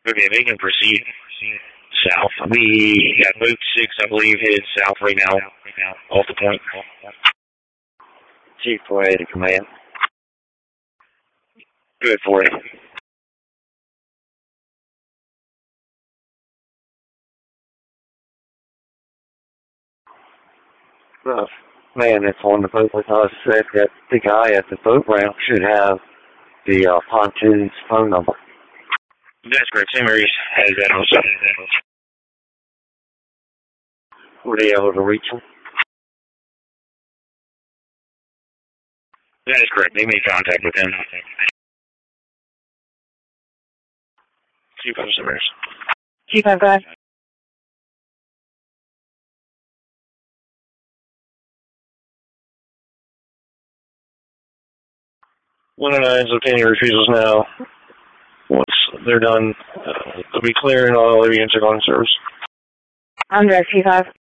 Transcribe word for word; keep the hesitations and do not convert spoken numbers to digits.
Okay, they can proceed south. We got Moot six, I believe, headed south right now, off the point. Chief four eight to command. Good, four eight. Uh, man, it's on the boat with us. That, that the guy at the boat ramp should have the uh, pontoon's phone number. That's correct. Saint Mary's has that also. Were they able to reach him? That is correct. They made contact with him. Chief of Saint Mary's. Chief, I've got. one oh nine is obtaining refusals now. Once they're done, uh, they'll be clearing all avians are going to service. I'm direct, Chief five.